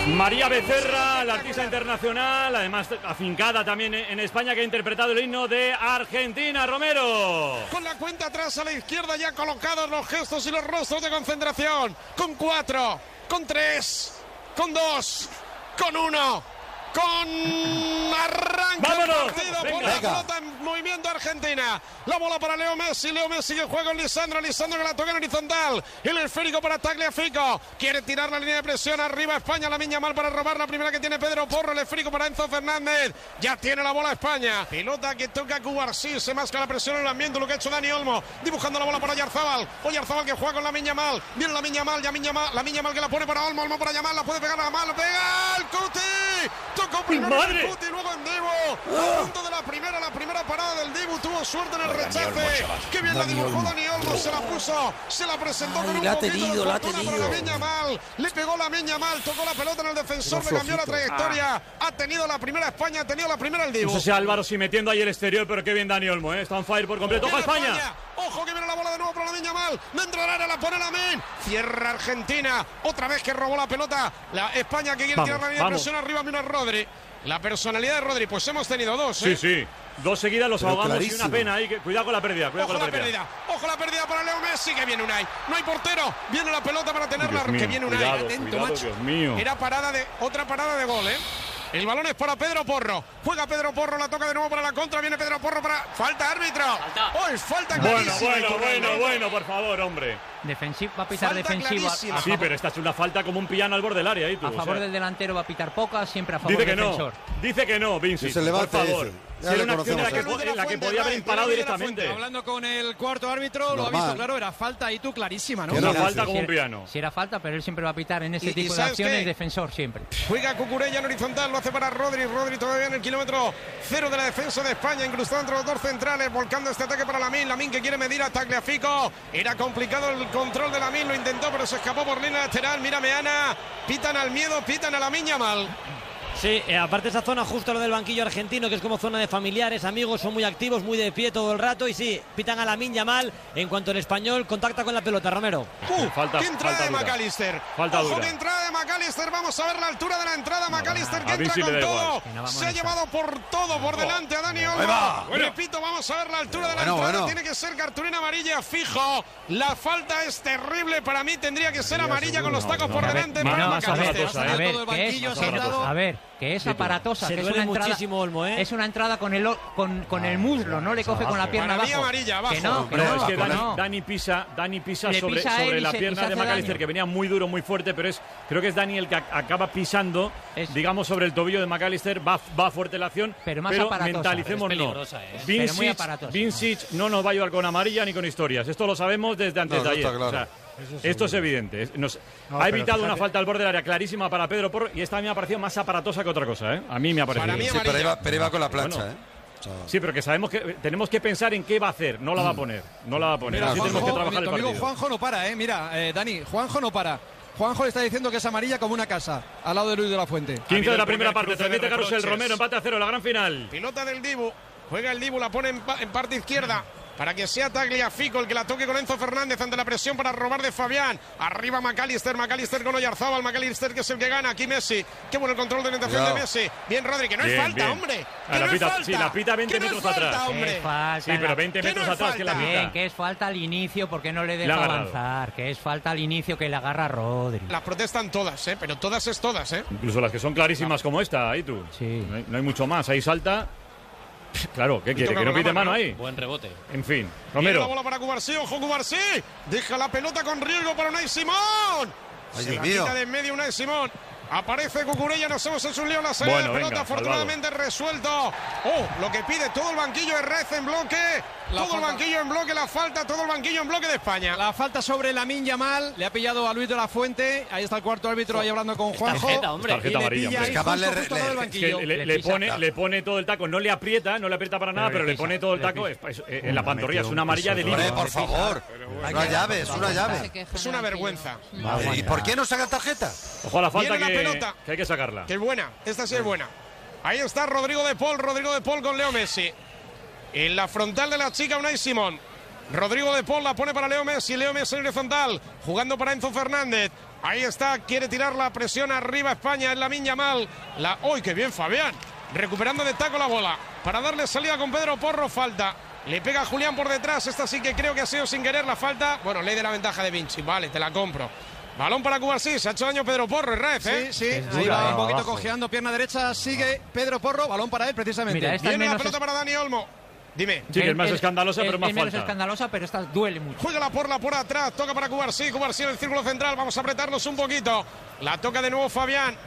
María Becerra, la artista internacional, además afincada también en España, que ha interpretado el himno de Argentina. Romero. Con la cuenta atrás a la izquierda, ya colocados los gestos y los rostros de concentración. Con 4, con 3, con 2, con 1. Con arranque el partido por la pelota en movimiento Argentina. La bola para Leo Messi que juega con Lisandro que la toca en horizontal. El esférico para Tagliafico. Quiere tirar la línea de presión arriba España. Lamine Yamal para robar la primera que tiene Pedro Porro. El esférico para Enzo Fernández. Ya tiene la bola España. Pelota que toca Cubarsí. Se masca la presión en el ambiente. Lo que ha hecho Dani Olmo. Dibujando la bola para Oyarzabal. Oyarzabal que juega con Lamine Yamal. Viene Lamine Yamal que la pone para Olmo. Olmo para Yamal. La puede pegar a Yamal. Lo pega el Cuti. Tocó primero el Cuti, luego en Dibu. A punto de la primera parada del Dibu. Tuvo suerte en el rechace. Qué bien la dibujó Dani Olmo. Se la puso, se la presentó con un poquito de fortuna para Lamine Yamal. Le pegó Lamine Yamal, tocó la pelota en el defensor, le cambió la trayectoria. Ha tenido la primera España, ha tenido la primera el Dibu. No sé si Álvaro si metiendo ahí el exterior, pero qué bien Dani Olmo, está on fire por completo. ¡Ojo España! Ojo que viene la bola de nuevo para Lamine Yamal. Dentro del área la pone Lamine. Cierra Argentina. Otra vez que robó la pelota. La España que quiere tirar la línea de presión arriba. Mira Rodri. La personalidad de Rodri, pues hemos tenido dos. Sí. Dos seguidas los ahogamos clarísimo. Y una pena ahí. Cuidado con la pérdida. Ojo la pérdida para Leo Messi, que viene Unai. No hay portero. Viene la pelota para tenerla. Que viene Unai. Atento, macho. Dios mío. Era otra parada de gol, El balón es para Pedro Porro. Juega Pedro Porro, la toca de nuevo para la contra. Viene Pedro Porro para... ¡Falta, árbitro! Falta clarísima. Bueno, por favor, hombre. Va a pitar defensivo. Sí, pero esta es una falta como un piano al borde del área. A favor del delantero va a pitar pocas, siempre a favor del defensor. Dice que no, Vinci. Por favor. Si era una acción en la que podía haber imparado directamente. Hablando con el cuarto árbitro, lo ha visto claro, era falta y tú clarísima, ¿no? Una falta como un piano. Si era falta, pero él siempre va a pitar en ese tipo de acciones, defensor siempre. Juega Cucurella en horizontal, lo hace para Rodri. Rodri todavía en el kilómetro 0 de la defensa de España, incrustado entre los dos centrales, volcando este ataque para Lamine. Lamine que quiere medir a Tagliafico. Era complicado el control de Lamine, lo intentó, pero se escapó por línea lateral. Mira Meana, pitan al miedo, pitan a Lamine Yamal. Sí, aparte esa zona justo lo del banquillo argentino, que es como zona de familiares, amigos, son muy activos, muy de pie todo el rato, y sí, pitan a Lamine Yamal. En cuanto el español contacta con la pelota, Romero. ¡Qué entrada de McAllister! ¡Ojo, qué entrada de McAllister! Vamos a ver la altura de la entrada. McAllister que entra con todo. Se ha llevado por todo por delante a Dani Olmo. Repito, vamos a ver la altura de la entrada. Tiene que ser cartulina amarilla fijo. La falta es terrible. Para mí tendría que ser amarilla con los tacos por delante para McAllister. A ver, que es aparatosa, que es una entrada, muchísimo Olmo, es una entrada con el muslo, no le coge con la pierna abajo. Amarilla abajo. Es que Dani pisa sobre la pierna de McAllister, que venía muy duro, muy fuerte, pero creo que es Dani el que acaba pisando, digamos, sobre el tobillo de McAllister. Va fuerte la acción, pero mentalicémonos. Vincic no nos va a ayudar con amarilla ni con historias. Esto lo sabemos desde antes de ayer. Claro. O sea, esto es evidente. Ha evitado una falta al borde del área clarísima para Pedro Porro, y esta a mí me ha parecido más aparatosa que otra cosa. A mí me ha parecido. Pero iba con la plancha. Sí, pero que sabemos que tenemos que pensar en qué va a hacer. No la va a poner. Mira, así tenemos que trabajar el partido. Juanjo no para, Mira, Dani, Juanjo no para. Juanjo le está diciendo que es amarilla como una casa, al lado de Luis de la Fuente. 15 de la primera parte, transmite Carrusel Romero, empate a 0, la gran final. Pilota del Dibu, juega el Dibu, la pone en parte izquierda. Para que sea Tagliafico el que la toque con Enzo Fernández ante la presión para robar de Fabián. Arriba McAllister con Oyarzabal. McAllister que es el que gana. Aquí Messi. Qué bueno el control de orientación de Messi. Bien Rodri, que no es falta, hombre. La pita 20 metros atrás. Sí, pero 20 metros atrás que la pita. Bien, que es falta al inicio porque no le deja avanzar. Que es falta al inicio que le agarra a Rodri. Las protestan todas, pero todas es todas, Incluso las que son clarísimas como esta, ahí tú. Sí. No hay mucho más. Ahí salta. Claro, ¿qué quiere? ¿Que no pite mano ahí? Buen rebote. En fin, Romero. La bola para Cubarsí, ojo Cubarsí. Deja la pelota con riesgo para Unai Simón. Se la quita de en medio Unai Simón. Aparece Cucurella, nos hemos hecho un lío en la salida de pelota, afortunadamente resuelto. Lo que pide todo el banquillo es Rez en bloque. Todo el banquillo en bloque, la falta, todo el banquillo en bloque de España. La falta sobre Lamine Yamal, le ha pillado a Luis de la Fuente. Ahí está el cuarto árbitro ahí hablando con Juanjo. Tarjeta amarilla. Le pone todo el taco, no le aprieta para nada, pero le pone todo el taco en la pantorrilla. Es una amarilla de libro. Por favor, una llave, es una llave. Es una vergüenza. ¿Y por qué no saca tarjeta? Ojo a la falta que hay que sacarla. Que es buena, esta sí es buena. Ahí está Rodrigo de Paul con Leo Messi. En la frontal de la chica Unai Simón. Rodrigo de Paul la pone para Leo Messi en horizontal, jugando para Enzo Fernández. Ahí está, quiere tirar la presión arriba España en Lamine Yamal. ¡Uy, qué bien Fabián! Recuperando de taco la bola para darle salida con Pedro Porro, falta. Le pega a Julián por detrás, esta sí que creo que ha sido sin querer la falta. Bueno, ley de la ventaja de Vinci, vale, te la compro. Balón para Cubarsí, se ha hecho daño Pedro Porro, en red, ¿eh? Sí, ahí va un poquito cojeando, pierna derecha, sigue Pedro Porro, balón para él precisamente. Mira, viene la pelota para Dani Olmo. Dime. Sí, que es más escandalosa, pero más falta. Es menos escandalosa, pero esta duele mucho. Juega la por atrás, toca para Cubarsí en el círculo central, vamos a apretarnos un poquito. La toca de nuevo Fabián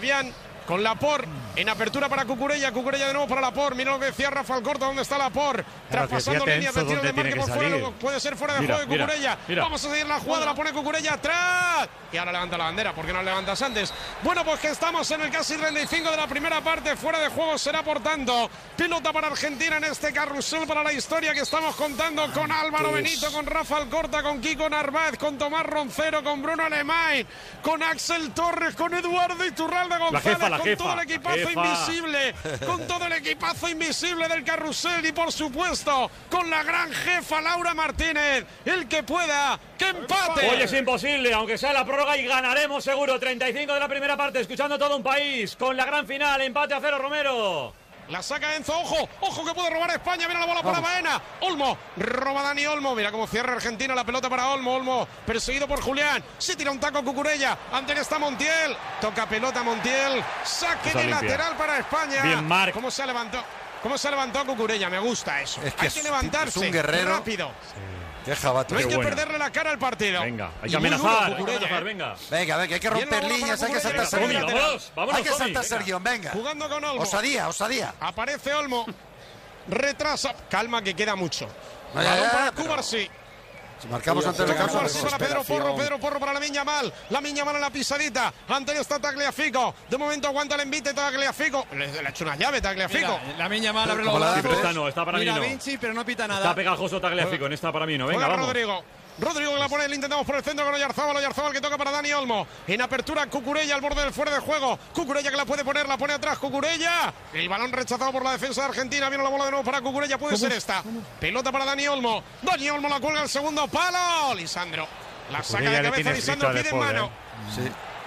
con Laporte en apertura para Cucurella de nuevo para Laporte. Mira lo que decía Rafael Corta, ¿dónde está Laporte? Traspasando líneas de tiro de marque por fuera, puede ser fuera de juego de Cucurella. Vamos a seguir la jugada, la pone Cucurella atrás. Y ahora levanta la bandera, ¿por qué no la levantas antes? Bueno, pues que estamos en el casi 35 de la primera parte, fuera de juego será por tanto. Pelota para Argentina en este carrusel para la historia que estamos contando con Álvaro Benito, con Rafael Corta, con Kiko Narváez, con Tomás Roncero, con Bruno Alemán, con Axel Torres, con Eduardo Iturralde González, con todo el equipazo invisible, con todo el equipazo invisible del carrusel y por supuesto con la gran jefa Laura Martínez, el que pueda, que empate. Hoy es imposible, aunque sea la prórroga y ganaremos seguro. 35 de la primera parte, escuchando todo un país, con la gran final, empate a 0 Romero. La saca Enzo, ojo que puede robar España, viene la bola para Baena, Olmo, roba Dani Olmo, mira cómo cierra Argentina, la pelota para Olmo, perseguido por Julián, se tira un taco Cucurella, ante está Montiel, toca pelota Montiel, saque de lateral para España. Bien, Marc. ¿Cómo se ha levantado Cucurella? Me gusta eso, es que hay que levantarse, es un guerrero rápido. Qué jabato. No hay que perderle la cara al partido. Venga, hay que amenazar, venga, hay que romper líneas, hay que saltarse el guión. Hay que saltarse el guión, venga. Jugando con Olmo. Osadía. Aparece Olmo. Retrasa. Calma que queda mucho. Balón para Cubarsí. Si marcamos ante el caso, para Pedro Porro para Lamine Yamal en la pisadita, Antonio está Tagliafico, de momento aguanta el envite Tagliafico, le ha hecho una llave Tagliafico. Lamine Yamal abre los brazos, pero no, está para mí no. Vinci, pero no pita nada. Está pegajoso Tagliafico, en esta para mí no, venga, vamos. Rodrigo que la pone, le intentamos por el centro con Oyarzábal que toca para Dani Olmo. En apertura Cucurella al borde del fuera de juego. Cucurella que la puede poner, la pone atrás Cucurella. El balón rechazado por la defensa de Argentina. Viene la bola de nuevo para Cucurella, puede ser esta. Pelota para Dani Olmo. Dani Olmo la cuelga al segundo palo. Lisandro. La saca de cabeza Lisandro, pide en mano. Sí.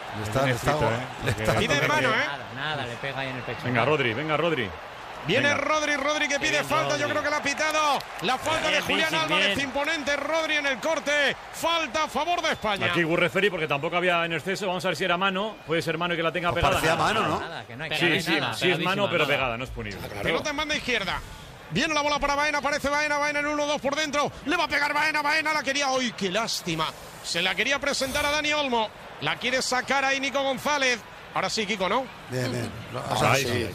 Pide en mano, Nada, le pega ahí en el pecho. Venga, Rodri. Viene Rodri que pide falta, yo creo que la ha pitado. La falta de Julián Álvarez, imponente Rodri en el corte. Falta a favor de España. Aquí referí porque tampoco había en exceso. Vamos a ver si era mano. Puede ser mano y que la tenga pegada. Parecía mano, ¿no? Nada, que no hay sí, es mano, pero pegada, no es punible. Pelota en banda izquierda. Viene la bola para Baena, aparece Baena en 1-2 por dentro. Le va a pegar Baena, la quería. ¡Uy, qué lástima! Se la quería presentar a Dani Olmo. La quiere sacar ahí Nico González. Ahora sí, Kiko, ¿no? Bien. Ahí.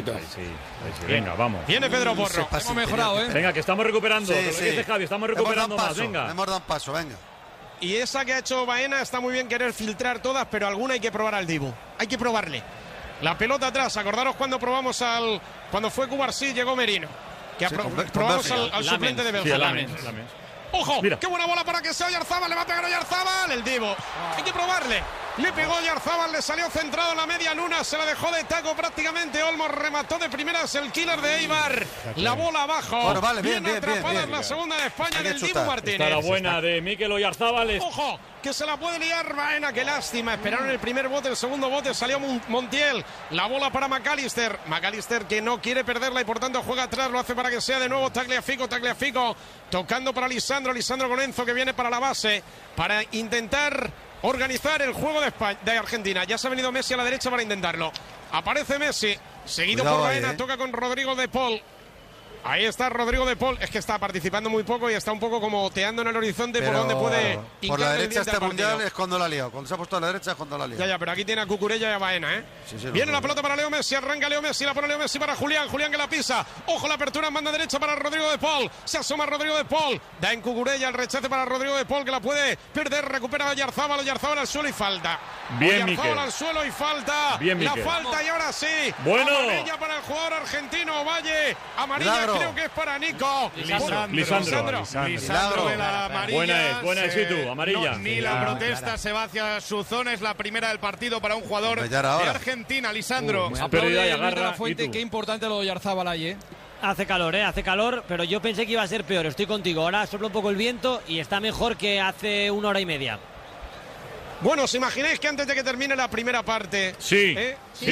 Venga, vamos. Viene Pedro Porro. Hemos mejorado, ¿eh? Venga, que estamos recuperando. Javi, estamos recuperando más. Venga. Hemos dado un paso, venga. Y esa que ha hecho Baena está muy bien querer filtrar todas, pero alguna hay que probar al Dibu. Hay que probarle. La pelota atrás. Acordaros cuando probamos cuando fue Cubarsí, llegó Merino. Que probamos al suplente de Bélgica. ¡Ojo! Mira. ¡Qué buena bola para que sea Oyarzábal! ¡Le va a pegar Oyarzábal! El Dibu. Hay que probarle. Le pegó Oyarzábal, le salió centrado en la media luna, se la dejó de taco prácticamente. Olmo remató de primeras el killer de Eibar. La bola abajo. Bueno, vale, bien, atrapada la segunda de España del Dibu Martínez. Esta la buena de Mikel Oyarzábal. ¡Ojo! Que se la puede liar Baena, qué lástima. Esperaron el primer bote, el segundo bote, salió Montiel. La bola para McAllister. McAllister que no quiere perderla y por tanto juega atrás, lo hace para que sea de nuevo Tagliafico. Tocando para Lisandro con Enzo que viene para la base, para intentar organizar el juego de Argentina. Ya se ha venido Messi a la derecha para intentarlo. Aparece Messi, seguido por Baena, toca con Rodrigo de Paul. Ahí está Rodrigo de Paul, es que está participando muy poco y está un poco como oteando en el horizonte. Pero por donde puede por la derecha este mundial es cuando la ha liado. Cuando se ha puesto a la derecha es cuando la ha liado. Ya, pero aquí tiene a Cucurella y a Baena, ¿eh? Sí, viene la pelota para Leo Messi, arranca Leo Messi, la pone Leo Messi para Julián que la pisa. Ojo la apertura en banda derecha para Rodrigo de Paul. Se asoma Rodrigo de Paul, da en Cucurella el rechace para Rodrigo de Paul que la puede perder, recupera a Oyarzábal al suelo y falta. Bien, Mikel. Al suelo y falta. Bien, la falta y ahora sí. Bueno. Amarilla para el jugador argentino Valle. Amarilla creo que es para Nico. Lisandro de la amarilla. Buena es tú, amarilla. Ni la protesta se va hacia su zona, es la primera del partido para un jugador de Argentina, Lisandro. La fuente, qué importante lo de Oyarzábal ahí, ¿eh? Hace calor, pero yo pensé que iba a ser peor, estoy contigo. Ahora sopla un poco el viento y está mejor que hace 1 hora y media. Bueno, ¿os imagináis que antes de que termine la primera parte? Sí. Sí,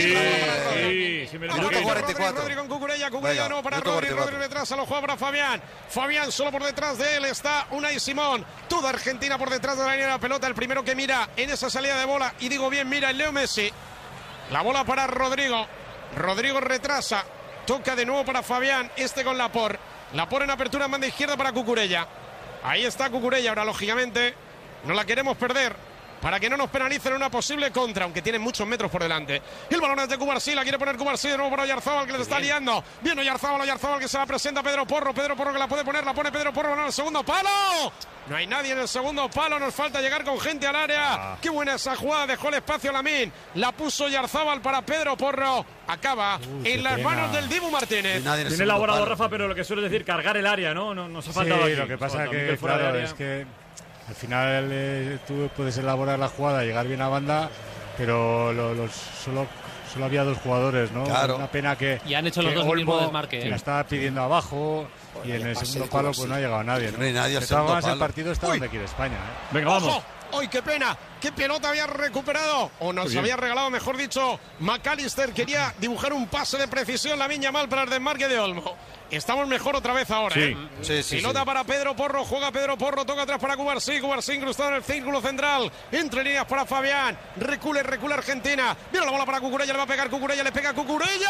me lo Rodri con Cucurella de nuevo para Rodri detrás, se lo juega para Fabián. Fabián solo por detrás de él está Unai Simón. Toda Argentina por detrás de la línea de la pelota. El primero que mira en esa salida de bola, y digo bien, mira el Leo Messi. La bola para Rodrigo. Rodrigo retrasa. Toca de nuevo para Fabián. Con Laporte. Laporte en apertura en banda izquierda para Cucurella. Ahí está Cucurella. Ahora, lógicamente, no la queremos perder para que no nos penalicen una posible contra, aunque tienen muchos metros por delante. El balón es de Cubarsí, la quiere poner Cubarsí de nuevo para Oyarzábal, que les está liando. Bien Oyarzábal que se la presenta a Pedro Porro que la puede poner, la pone Pedro Porro, en el segundo palo. No hay nadie en el segundo palo, nos falta llegar con gente al área. Qué buena esa jugada, dejó el espacio a Lamine. La puso Oyarzábal para Pedro Porro. Acaba en las manos del Dibu Martínez. Tiene elaborado Rafa, pero lo que suele decir, cargar el área, ¿no? Nos ha faltado aquí. Lo que pasa que, claro, es que al final tú puedes elaborar la jugada, llegar bien a banda, pero solo había 2 jugadores, ¿no? Claro. Una pena que y han hecho los dos mismos desmarques. La estaba pidiendo abajo y en el segundo palo pues no ha llegado nadie, ¿no? No hay nadie al de todas segundo maneras, palo. el partido está donde quiere España, ¿eh? Venga, vamos. ¡Ay, qué pena! ¡Qué pelota había recuperado! O nos había regalado, mejor dicho, McAllister. Quería dibujar un pase de precisión Lamine Yamal para el desmarque de Olmo. Estamos mejor otra vez ahora, ¿eh? Sí, Pilota para Pedro Porro, juega Pedro Porro, toca atrás para Cubarsí incrustado en el círculo central, entre líneas para Fabián, recula Argentina, viene la bola para Cucurella, le va a pegar Cucurella, le pega Cucurella,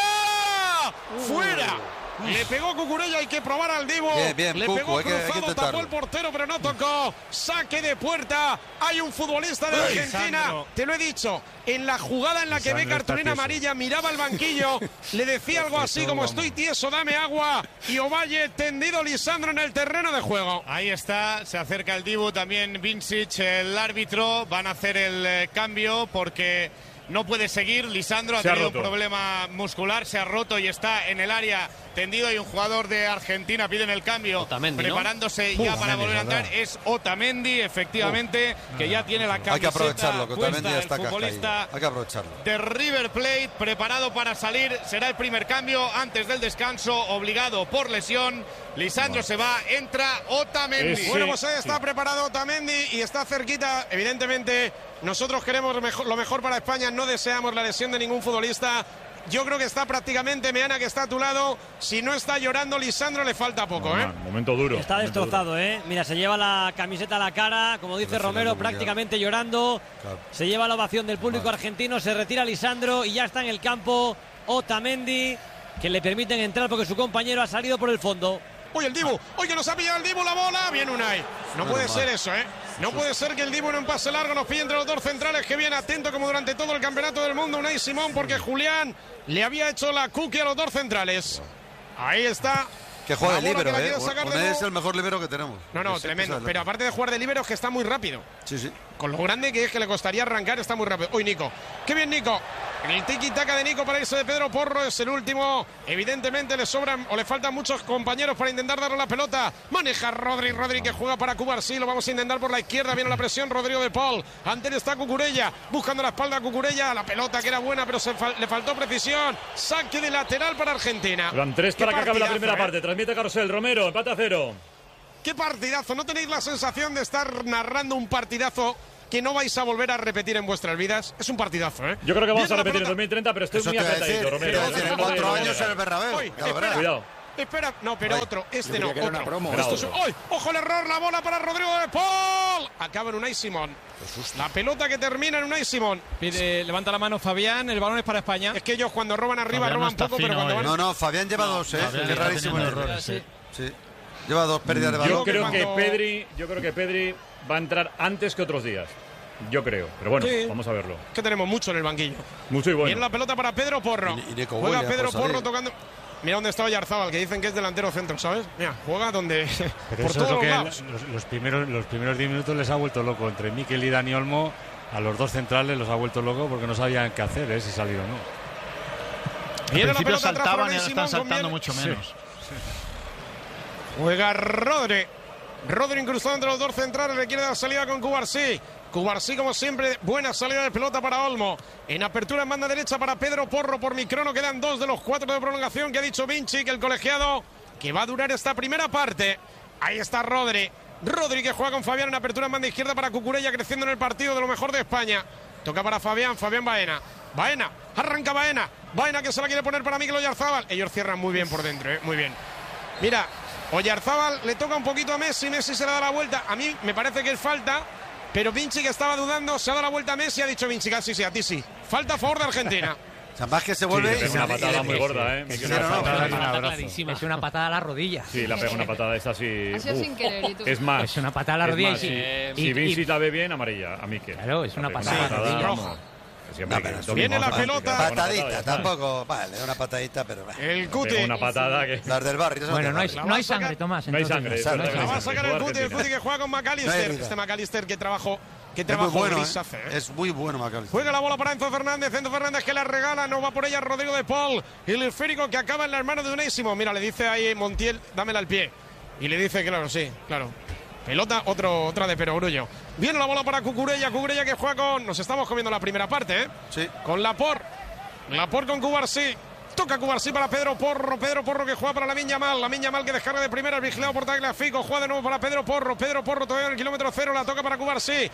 ¡fuera! Le pegó Cucurella, hay que probar al Dibu. Bien, le Cucu, pegó cruzado, hay que tapó el portero, pero no tocó. Saque de puerta. Hay un futbolista de Argentina. Lisandro. Te lo he dicho. En la jugada en la que ve cartulina amarilla, miraba al banquillo, le decía algo así como: estoy tieso, dame agua. Y Ovalle tendido, Lisandro en el terreno de juego. Ahí está, se acerca el Dibu, también Vincic, el árbitro. Van a hacer el cambio porque no puede seguir. Lisandro ha tenido un problema muscular, se ha roto y está en el área tendido. Y un jugador de Argentina pide en el cambio, Otamendi, preparándose ya para volver a entrar. Es Otamendi, efectivamente, que ya tiene la camiseta. Hay que aprovecharlo, que Otamendi ya está futbolista hay que aprovecharlo. De River Plate, preparado para salir. Será el primer cambio antes del descanso, obligado por lesión. Lisandro se va, entra Otamendi. Bueno, pues ahí está preparado Otamendi y está cerquita. Evidentemente, nosotros queremos lo mejor para España, no deseamos la lesión de ningún futbolista. Yo creo que está prácticamente Meana, que está a tu lado. Si no está llorando Lisandro, le falta poco, Momento duro. Está destrozado, Mira, se lleva la camiseta a la cara, como dice Romero, prácticamente llorando. Claro. Se lleva la ovación del público argentino, se retira Lisandro y ya está en el campo Otamendi, que le permiten entrar porque su compañero ha salido por el fondo. Oye, el Dibu, oye, nos ha pillado el Dibu la bola. Bien, Unai. No puede ser eso, No puede ser que el Dibu en un pase largo nos pille entre los 2 centrales, que viene atento como durante todo el campeonato del mundo Unai Simón, porque Julián le había hecho la cookie a los 2 centrales. Ahí está. Que juega de líbero, Unai es el mejor líbero que tenemos. No, tremendo. Pero aparte de jugar de líbero, es que está muy rápido. Sí. Con lo grande que es, que le costaría arrancar, está muy rápido. Uy, Nico. Qué bien, Nico. El tiki-taka de Nico para irse de Pedro Porro es el último. Evidentemente le sobran o le faltan muchos compañeros para intentar darle la pelota. Maneja Rodri que juega para Cubarsí. Lo vamos a intentar por la izquierda. Viene la presión, Rodrigo de Paul. Ante está Cucurella, buscando la espalda a Cucurella. La pelota que era buena, pero le faltó precisión. Saque de lateral para Argentina. Van 3 para que acabe la primera parte. Transmite Carrusel. Romero, empate a 0. Qué partidazo. ¿No tenéis la sensación de estar narrando un partidazo que no vais a volver a repetir en vuestras vidas? Es un partidazo, Yo creo que vamos a repetir en 2030, pero estoy muy apretadito, Romero. En 4 años en el Bernabéu. Cuidado. Espera, no, pero otro. No, otro. ¡Ay! ¡Ojo el error! La bola para Rodrigo de Paul. Acaba en Unai Simón. La pelota que termina en Unai Simón. Levanta la mano Fabián, el balón es para España. Es que ellos cuando roban arriba roban poco, pero cuando van... No, Fabián lleva 2, Qué rarísimo el error. Sí. Lleva 2 pérdidas de balón. Yo creo que Pedri va a entrar antes que otros días. Yo creo, pero bueno, vamos a verlo. Que tenemos mucho en el banquillo. Mucho y bueno. Viene la pelota para Pedro Porro. Juega Pedro Porro tocando. Mira dónde está Oyarzábal, que dicen que es delantero centro, ¿sabes? Mira, juega donde... Pero por todos lados. Los primeros 10 minutos les ha vuelto loco. Entre Mikel y Dani Olmo, a los 2 centrales los ha vuelto loco porque no sabían qué hacer, si salir o no. Al principio saltaban y ahora están saltando mucho menos. Sí. Juega Rodri incrustado entre los 2 centrales, le quiere dar salida con Cubarsí, como siempre, buena salida de pelota para Olmo. En apertura en banda derecha para Pedro Porro por microno, quedan 2 de los 4 de prolongación que ha dicho Vinci, que el colegiado, que va a durar esta primera parte. Ahí está Rodri Rodri, que juega con Fabián en apertura en banda izquierda para Cucurella, creciendo en el partido de lo mejor de España. Toca para Fabián Baena. Baena, arranca Baena. Baena que se la quiere poner para Mikel Oyarzabal. Ellos cierran muy bien por dentro, muy bien. Mira, Oyarzabal le toca un poquito a Messi se le da la vuelta. A mí me parece que es falta, pero Vinci, que estaba dudando, se ha dado la vuelta a Messi y ha dicho Vinci, sí, a ti sí. Falta a favor de Argentina. O sea, más que se vuelve... Sí, una patada muy gorda, ¿eh? Es una patada a la rodilla. Sí, la pega una patada, esta sí. Ha sido sin querer, ¿y tú? Es más. Es una patada a la rodilla. Si Vinci la ve bien, amarilla, a Mikel. Claro, es una patada a la rodilla. Roja. Viene la pelota. Patadita, tampoco. Vale, una patadita, pero... El Cuti. Una patada que... Las del barrio. Bueno, no hay sangre, Tomás. No hay sangre. La va a sacar el Cuti que juega con McAllister. Este McAllister que trabajo gris hace. Es muy bueno McAllister. Juega la bola para Enzo Fernández que la regala, no va por ella Rodrigo de Paul. Y el esférico que acaba en las manos de Unai Simón. Mira, le dice ahí Montiel, dámela al pie. Y le dice, claro, sí, claro. Pelota, otra de Perogrullo. Viene la bola para Cucurella que juega con... Nos estamos comiendo la primera parte, ¿eh? Sí. Con Laporte con Cubarsí. Toca Cubarsí para Pedro Porro que juega para Lamine Yamal que descarga de primera, vigilado por Tagliafico, juega de nuevo para Pedro Porro todavía en el kilómetro 0, la toca para Cubarsí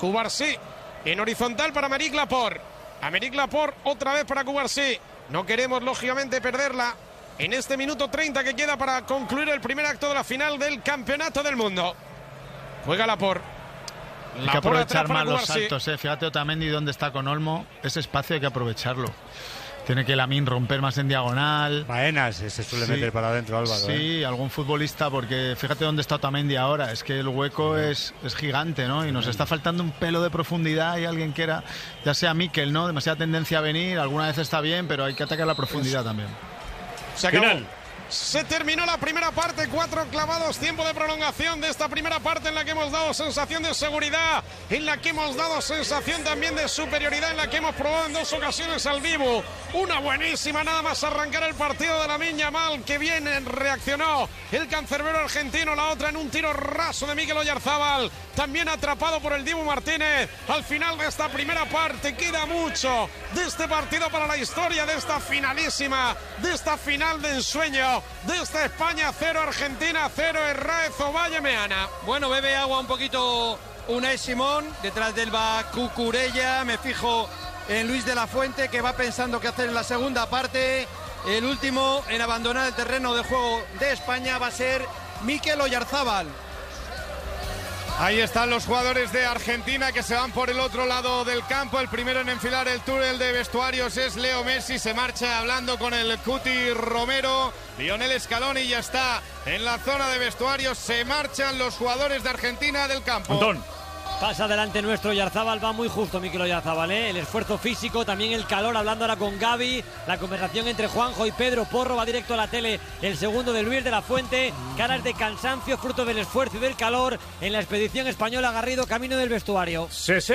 en horizontal para Aymeric Laporte, otra vez para Cubarsí. No queremos lógicamente perderla en este minuto 30 que queda para concluir el primer acto de la final del Campeonato del Mundo. Juega Laporte. Hay que aprovechar más los saltos, Fíjate Otamendi dónde está con Olmo. Ese espacio hay que aprovecharlo. Tiene que Lamine romper más en diagonal. Baena se suele meter para adentro, Álvaro. Sí, algún futbolista, porque fíjate dónde está Otamendi ahora. Es que el hueco es gigante, ¿no? Y nos está faltando un pelo de profundidad. Y alguien que era, ya sea Mikel, ¿no? Demasiada tendencia a venir. Alguna vez está bien, pero hay que atacar la profundidad también. Se acabó. Se terminó la primera parte, 4 clavados, tiempo de prolongación de esta primera parte en la que hemos dado sensación de seguridad, en la que hemos dado sensación también de superioridad, en la que hemos probado en 2 ocasiones al vivo. Una buenísima, nada más arrancar el partido de Lamine Yamal, que bien reaccionó el cancerbero argentino, la otra en un tiro raso de Mikel Oyarzabal, también atrapado por el Dibu Martínez. Al final de esta primera parte queda mucho de este partido para la historia, de esta finalísima, de esta final de ensueño, de esta España 0, Argentina 0, Herráez Ovalle Meana. Bueno, bebe agua un poquito Unai Simón, detrás del va Cucurella, me fijo en Luis de la Fuente, que va pensando qué hacer en la segunda parte. El último en abandonar el terreno de juego de España va a ser Mikel Oyarzabal. Ahí están los jugadores de Argentina que se van por el otro lado del campo. El primero en enfilar el túnel de vestuarios es Leo Messi. Se marcha hablando con el Cuti Romero. Lionel Scaloni ya está en la zona de vestuarios. Se marchan los jugadores de Argentina del campo. Antón. Pasa adelante nuestro Oyarzabal, va muy justo Mikel Oyarzabal, ¿eh? El esfuerzo físico, también el calor, hablando ahora con Gaby, la conversación entre Juanjo y Pedro Porro, va directo a la tele el segundo de Luis de la Fuente, caras de cansancio, fruto del esfuerzo y del calor en la expedición española. Garrido, camino del vestuario.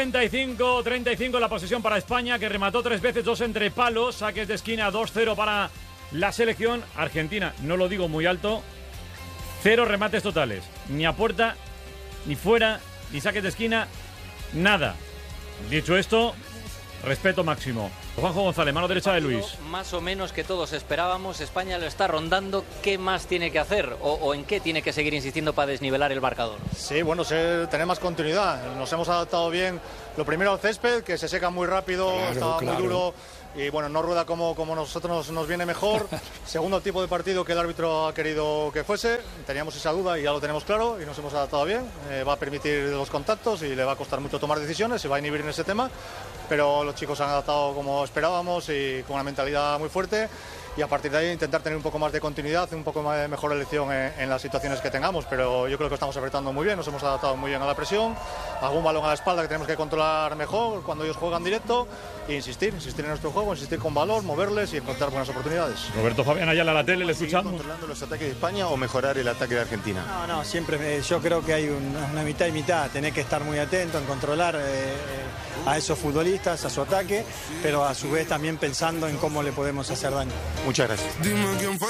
65-35 la posesión para España, que remató 3 veces, 2 entre palos, saques de esquina, 2-0 para la selección. Argentina, no lo digo muy alto, 0 remates totales, ni a puerta, ni fuera, ni saques de esquina, nada. Dicho esto, respeto máximo. Juanjo González, mano derecha de Luis. Más o menos que todos esperábamos. España lo está rondando. ¿Qué más tiene que hacer? ¿O en qué tiene que seguir insistiendo para desnivelar el marcador? Sí, bueno, tener más continuidad. Nos hemos adaptado bien. Lo primero al césped, que se seca muy rápido, estaba muy duro. Y bueno, no rueda como nosotros nos viene mejor. Segundo tipo de partido que el árbitro ha querido que fuese. Teníamos esa duda y ya lo tenemos claro y nos hemos adaptado bien. Va a permitir los contactos y le va a costar mucho tomar decisiones, se va a inhibir en ese tema. Pero los chicos se han adaptado como esperábamos y con una mentalidad muy fuerte. Y a partir de ahí intentar tener un poco más de continuidad, un poco más de mejor elección en las situaciones que tengamos. Pero yo creo que estamos apretando muy bien, nos hemos adaptado muy bien a la presión. Algún balón a la espalda que tenemos que controlar mejor cuando ellos juegan directo. E insistir en nuestro juego, insistir con valor, moverles y encontrar buenas oportunidades. Roberto Fabián Ayala, la tele, le escuchamos. ¿Controlando los ataques de España o mejorar el ataque de Argentina? No, siempre yo creo que hay una mitad y mitad. Tenés que estar muy atento en controlar a esos futbolistas, a su ataque, pero a su vez también pensando en cómo le podemos hacer daño. Muchas gracias.